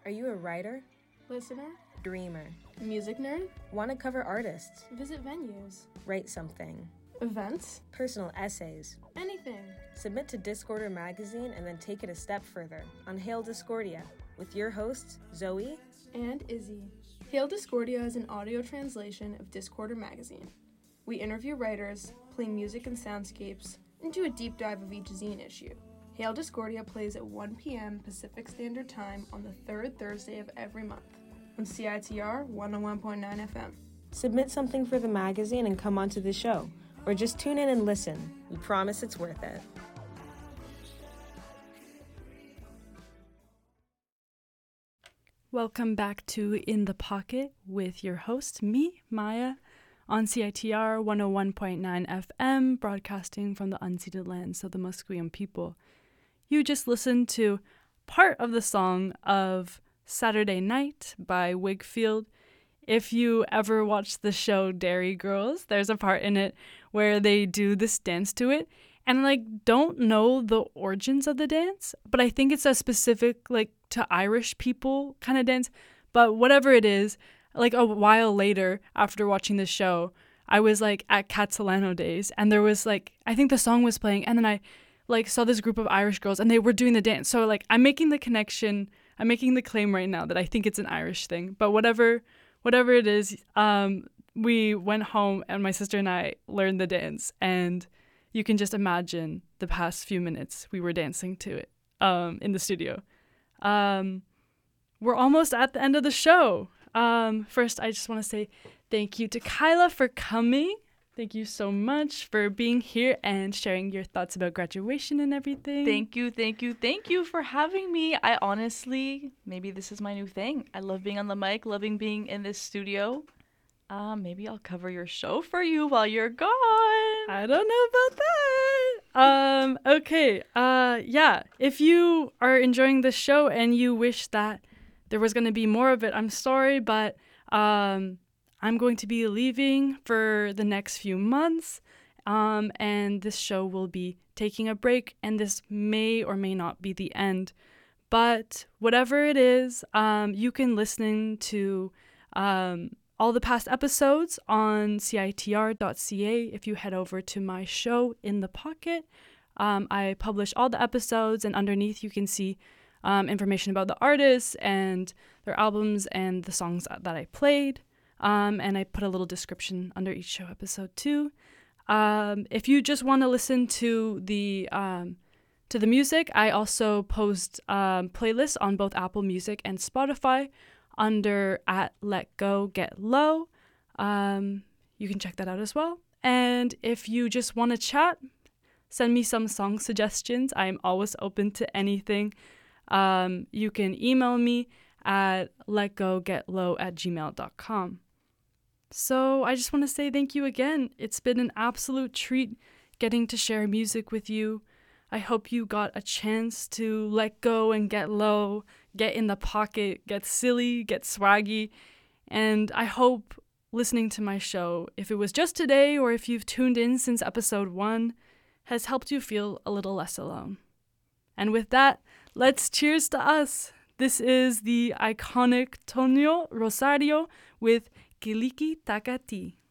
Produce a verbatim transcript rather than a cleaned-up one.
Are you a writer? Listener? Dreamer? Music nerd? Want to cover artists? Visit venues? Write something? Events? Personal essays? Anything. Submit to Discorder magazine and then take it a step further on Hail Discordia with your hosts, Zoe and Izzy. Hail Discordia is an audio translation of Discorder magazine. We interview writers, play music and soundscapes, and do a deep dive of each zine issue. Hail Discordia plays at one p.m. Pacific Standard Time on the third Thursday of every month on C I T R one oh one point nine F M. Submit something for the magazine and come onto the show, or just tune in and listen. We promise it's worth it. Welcome back to In the Pocket with your host, me, Maya, on C I T R one oh one point nine F M, broadcasting from the unceded lands of the Musqueam people. You just listened to part of the song of Saturday Night by Wigfield. If you ever watched the show Dairy Girls, there's a part in it where they do this dance to it. And I like, don't know the origins of the dance, but I think it's a specific, like, to Irish people kind of dance. But whatever it is, like a while later after watching the show, I was like at Catalano Days, and there was like, I think the song was playing, and then I like saw this group of Irish girls and they were doing the dance. So like I'm making the connection, I'm making the claim right now that I think it's an Irish thing. But whatever whatever it is, um, we went home and my sister and I learned the dance, and you can just imagine the past few minutes we were dancing to it um, in the studio. Um, we're almost at the end of the show. Um, first, I just want to say thank you to Kyla for coming. Thank you so much for being here and sharing your thoughts about graduation and everything. Thank you, thank you, thank you for having me. I honestly, maybe this is my new thing. I love being on the mic, loving being in this studio. Uh, maybe I'll cover your show for you while you're gone. I don't know about that. Um, okay, uh, yeah. If you are enjoying this show and you wish that there was going to be more of it, I'm sorry, but um, I'm going to be leaving for the next few months, um, and this show will be taking a break, and this may or may not be the end. But whatever it is, um, you can listen to um, all the past episodes on C I T R dot C A if you head over to my show In the Pocket. Um, I publish all the episodes, and underneath you can see um, information about the artists and their albums and the songs that I played. Um, and I put a little description under each show episode too. Um, if you just want to listen to the um, to the music, I also post um, playlists on both Apple Music and Spotify under at Let Go Get Low. Um, you can check that out as well. And if you just want to chat, send me some song suggestions. I'm always open to anything. Um, you can email me at letgogetlow at gmail dot com. So I just want to say thank you again. It's been an absolute treat getting to share music with you. I hope you got a chance to let go and get low, get in the pocket, get silly, get swaggy. And I hope listening to my show, if it was just today or if you've tuned in since episode one, has helped you feel a little less alone. And with that, let's cheers to us. This is the iconic Tonio Rosario with Kiliki Takati.